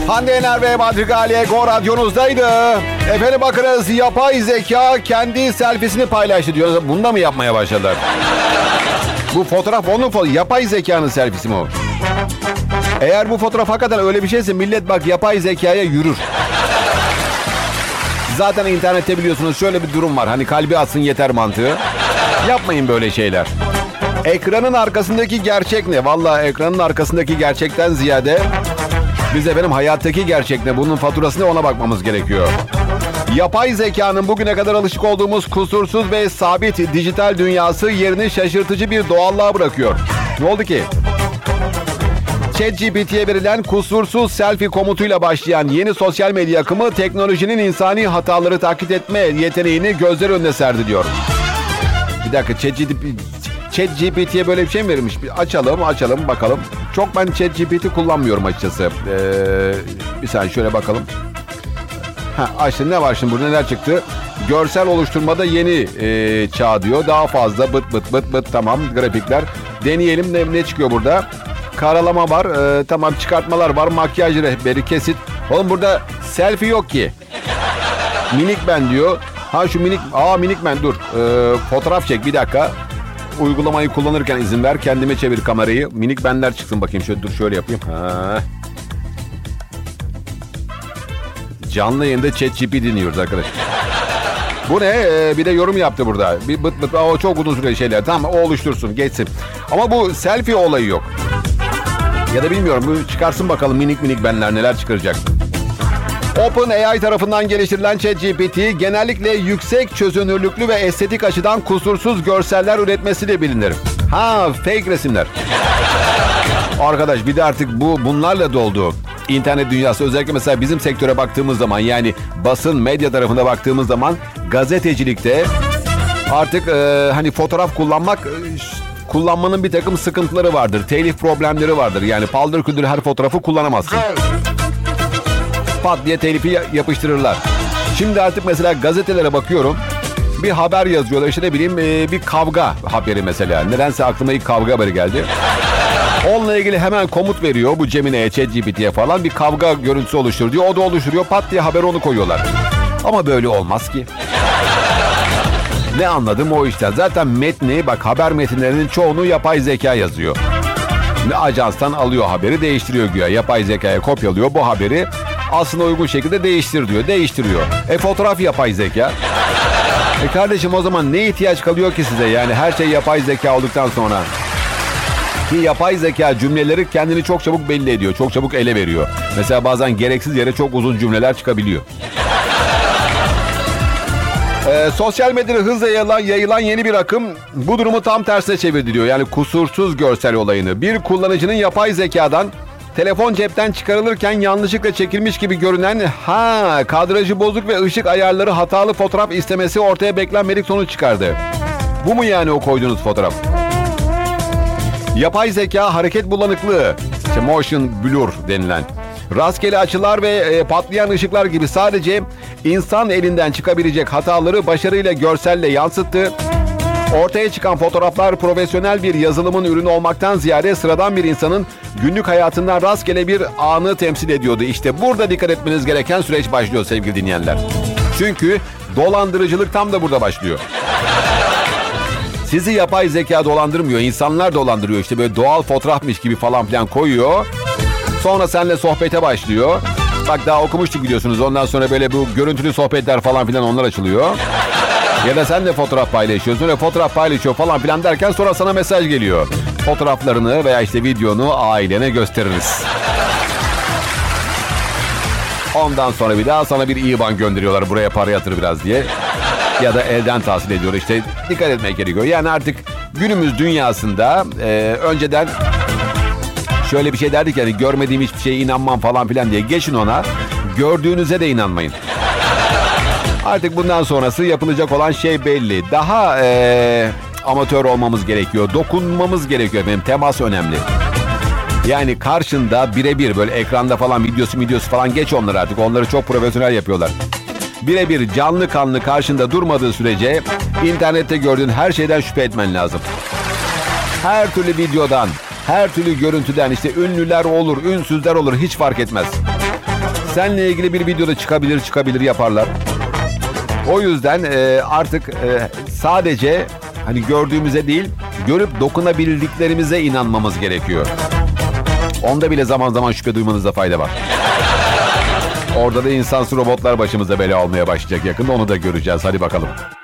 Hande Yener ve Badri Gali Go radyonuzdaydı. Efendim bakınız, yapay zeka kendi selfiesini paylaştı diyor. Bunu da mı yapmaya başladılar? Bu fotoğraf onun yapay zekanın selfiesi mi o? Eğer bu fotoğraf hakikaten öyle bir şeyse millet bak yapay zekaya yürür. Zaten internette biliyorsunuz şöyle bir durum var. Hani kalbi atsın yeter mantığı. Yapmayın böyle şeyler. Ekranın arkasındaki gerçek ne? Vallahi ekranın arkasındaki gerçekten ziyade biz efendim hayattaki gerçek ne? Bunun faturası ne, ona bakmamız gerekiyor. Yapay zekanın bugüne kadar alışık olduğumuz kusursuz ve sabit dijital dünyası yerini şaşırtıcı bir doğallığa bırakıyor. Ne oldu ki? ChatGPT'ye verilen kusursuz selfie komutuyla başlayan yeni sosyal medya akımı teknolojinin insani hataları taklit etme yeteneğini gözler önüne serdi diyor. Bir dakika, ChatGPT'ye böyle bir şey mi verilmiş? Bir açalım bakalım. Çok ben ChatGPT kullanmıyorum açıkçası. Bir saniye şöyle bakalım. Açtım, ne var şimdi burada, neler çıktı? Görsel oluşturmada yeni çağ diyor. Daha fazla bıt tamam, grafikler. Deneyelim ne çıkıyor burada? Karalama var, tamam, çıkartmalar var, makyaj rehberi, kesit. Oğlum burada selfie yok ki. Minik ben diyor. Şu minik ben dur. Fotoğraf çek bir dakika. Uygulamayı kullanırken izin ver, kendime çevir kamerayı. Minik benler çıksın bakayım, şöyle yapayım. Canlı yayında ChatGPT dinliyoruz arkadaşlar. Bu ne? Bir de yorum yaptı burada. Bir bıt o çok uzun süre şeyler. Tamam, o oluştursun, geçsin. Ama bu selfie olayı yok. Ya da bilmiyorum, bu çıkarsın bakalım minik benler neler çıkaracak. OpenAI tarafından geliştirilen ChatGPT genellikle yüksek çözünürlüklü ve estetik açıdan kusursuz görseller üretmesiyle bilinir. Fake resimler. Arkadaş bir de artık bunlarla doldu. İnternet dünyası, özellikle mesela bizim sektöre baktığımız zaman, yani basın medya tarafına baktığımız zaman gazetecilikte artık hani fotoğraf kullanmanın bir takım sıkıntıları vardır. Telif problemleri vardır. Yani paldır küldür her fotoğrafı kullanamazsın. Pat diye telifi yapıştırırlar. Şimdi artık mesela gazetelere bakıyorum. Bir haber yazıyorlar, işte ne bileyim bir kavga haberi mesela. Nedense aklıma ilk kavga haberi geldi. Onunla ilgili hemen komut veriyor bu Gemini'ye, ChatGPT'ye falan, bir kavga görüntüsü oluştur diyor. O da oluşturuyor, pat diye haber onu koyuyorlar. Ama böyle olmaz ki. Ne anladım o işten. Zaten metni, bak, haber metinlerinin çoğunu yapay zeka yazıyor. Ajanstan alıyor haberi, değiştiriyor güya. Yapay zekaya kopyalıyor bu haberi. Aslında uygun şekilde değiştir diyor. Değiştiriyor. Fotoğraf yapay zeka. Kardeşim o zaman ne ihtiyaç kalıyor ki size? Yani her şey yapay zeka olduktan sonra. Ki yapay zeka cümleleri kendini çok çabuk belli ediyor. Çok çabuk ele veriyor. Mesela bazen gereksiz yere çok uzun cümleler çıkabiliyor. Sosyal medyada hızla yayılan yeni bir akım bu durumu tam tersine çevirdi diyor. Yani kusursuz görsel olayını. Bir kullanıcının yapay zekadan telefon cepten çıkarılırken yanlışlıkla çekilmiş gibi görünen kadrajı bozuk ve ışık ayarları hatalı fotoğraf istemesi ortaya beklenmedik sonuç çıkardı. Bu mu yani o koyduğunuz fotoğraf? Yapay zeka hareket bulanıklığı, motion blur denilen, rastgele açılar ve patlayan ışıklar gibi sadece insan elinden çıkabilecek hataları başarıyla görselle yansıttı. Ortaya çıkan fotoğraflar profesyonel bir yazılımın ürünü olmaktan ziyade sıradan bir insanın günlük hayatından rastgele bir anı temsil ediyordu. İşte burada dikkat etmeniz gereken süreç başlıyor sevgili dinleyenler. Çünkü dolandırıcılık tam da burada başlıyor. Sizi yapay zeka dolandırmıyor, insanlar dolandırıyor. İşte böyle doğal fotoğrafmış gibi falan filan koyuyor. Sonra seninle sohbete başlıyor. Bak daha okumuştuk biliyorsunuz. Ondan sonra böyle bu görüntülü sohbetler falan filan, onlar açılıyor. Ya da sen de fotoğraf paylaşıyorsun ve fotoğraf paylaşıyor falan filan derken sonra sana mesaj geliyor. Fotoğraflarını veya işte videonu ailene gösteririz. Ondan sonra bir daha sana bir IBAN gönderiyorlar, buraya para yatır biraz diye. Ya da elden tahsil ediyor, işte dikkat etmek gerekiyor. Yani artık günümüz dünyasında önceden şöyle bir şey derdik, yani görmediğim hiçbir şeye inanmam falan filan diye, geçin ona, gördüğünüze de inanmayın. Artık bundan sonrası yapılacak olan şey belli. Daha amatör olmamız gerekiyor, dokunmamız gerekiyor efendim, temas önemli. Yani karşında birebir böyle ekranda falan videosu falan, geç onları artık, onları çok profesyonel yapıyorlar. Birebir canlı kanlı karşında durmadığı sürece internette gördüğün her şeyden şüphe etmen lazım. Her türlü videodan, her türlü görüntüden, işte ünlüler olur, ünsüzler olur, hiç fark etmez. seninle ilgili bir videoda çıkabilir yaparlar. O yüzden artık sadece hani gördüğümüze değil, görüp dokunabildiklerimize inanmamız gerekiyor. Onda bile zaman zaman şüphe duymanızda fayda var. Orada da insansız robotlar başımıza bela olmaya başlayacak yakında, onu da göreceğiz. Hadi bakalım.